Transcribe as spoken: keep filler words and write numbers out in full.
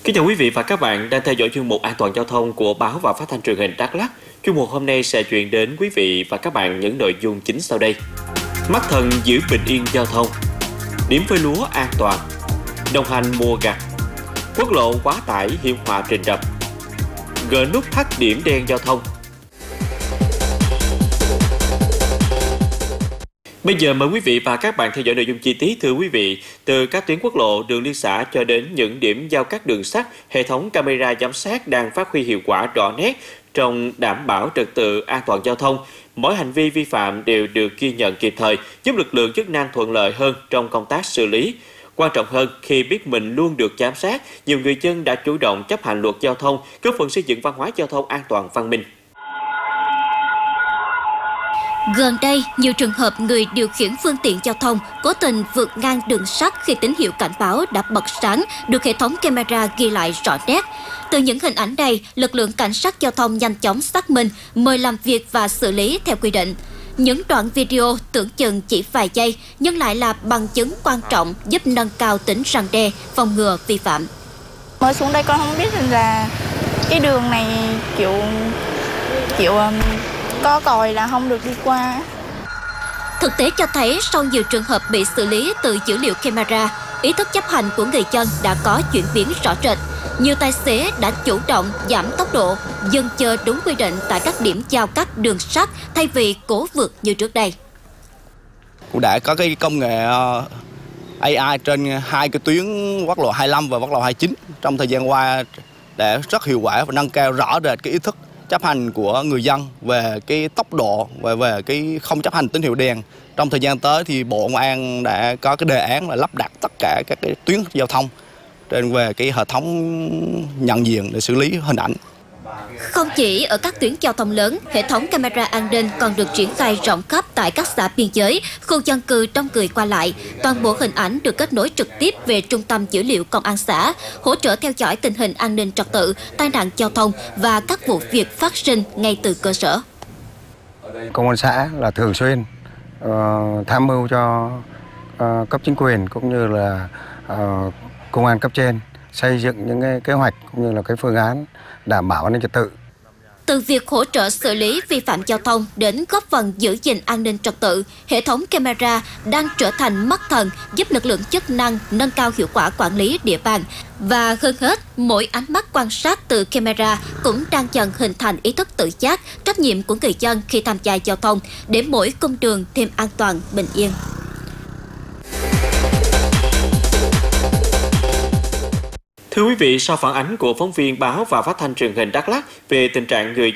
Kính chào quý vị và các bạn đang theo dõi chuyên mục An toàn giao thông của báo và phát thanh truyền hình Đắk Lắk. Chuyên mục hôm nay sẽ chuyển đến quý vị và các bạn những nội dung chính sau đây. Mắt thần giữ bình yên giao thông, điểm phơi lúa an toàn, đồng hành mùa gặt, quốc lộ quá tải hiểm họa rình rập, gỡ nút thắt điểm đen giao thông. Bây giờ mời quý vị và các bạn theo dõi nội dung chi tiết. Thưa quý vị, từ các tuyến quốc lộ, đường liên xã cho đến những điểm giao cắt đường sắt, hệ thống camera giám sát đang phát huy hiệu quả rõ nét trong đảm bảo trật tự an toàn giao thông. Mỗi hành vi vi phạm đều được ghi nhận kịp thời, giúp lực lượng chức năng thuận lợi hơn trong công tác xử lý. Quan trọng hơn, khi biết mình luôn được giám sát, nhiều người dân đã chủ động chấp hành luật giao thông, góp phần xây dựng văn hóa giao thông an toàn văn minh. Gần đây, nhiều trường hợp người điều khiển phương tiện giao thông cố tình vượt ngang đường sắt khi tín hiệu cảnh báo đã bật sáng được hệ thống camera ghi lại rõ nét. Từ những hình ảnh này, lực lượng cảnh sát giao thông nhanh chóng xác minh, mời làm việc và xử lý theo quy định. Những đoạn video tưởng chừng chỉ vài giây nhưng lại là bằng chứng quan trọng giúp nâng cao tính răn đe, phòng ngừa vi phạm. Mới xuống đây con không biết là cái đường này kiểu kiểu có còi là không được đi qua. Thực tế cho thấy sau nhiều trường hợp bị xử lý từ dữ liệu camera, ý thức chấp hành của người dân đã có chuyển biến rõ rệt. Nhiều tài xế đã chủ động giảm tốc độ, dừng chờ đúng quy định tại các điểm giao cắt đường sắt thay vì cố vượt như trước đây. Cũng đã có cái công nghệ a i trên hai cái tuyến quốc lộ hai mươi lăm và quốc lộ hai mươi chín trong thời gian qua để rất hiệu quả và nâng cao rõ rệt cái ý thức chấp hành của người dân về cái tốc độ và về cái không chấp hành tín hiệu đèn. Trong thời gian tới thì Bộ Công an đã có cái đề án là lắp đặt tất cả các cái tuyến giao thông trên về cái hệ thống nhận diện để xử lý hình ảnh. Không chỉ ở các tuyến giao thông lớn, hệ thống camera an ninh còn được triển khai rộng khắp tại các xã biên giới, khu dân cư đông người qua lại. Toàn bộ hình ảnh được kết nối trực tiếp về trung tâm dữ liệu công an xã, hỗ trợ theo dõi tình hình an ninh trật tự, tai nạn giao thông và các vụ việc phát sinh ngay từ cơ sở. Công an xã là thường xuyên uh, tham mưu cho uh, cấp chính quyền cũng như là uh, công an cấp trên xây dựng những cái kế hoạch cũng như là cái phương án đảm bảo an ninh trật tự. Từ việc hỗ trợ xử lý vi phạm giao thông đến góp phần giữ gìn an ninh trật tự, hệ thống camera đang trở thành mắt thần giúp lực lượng chức năng nâng cao hiệu quả quản lý địa bàn. Và hơn hết, mỗi ánh mắt quan sát từ camera cũng đang dần hình thành ý thức tự giác, trách nhiệm của người dân khi tham gia giao thông để mỗi cung đường thêm an toàn, bình yên. Thưa quý vị, sau phản ánh của phóng viên báo và phát thanh truyền hình Đắk Lắk về tình trạng người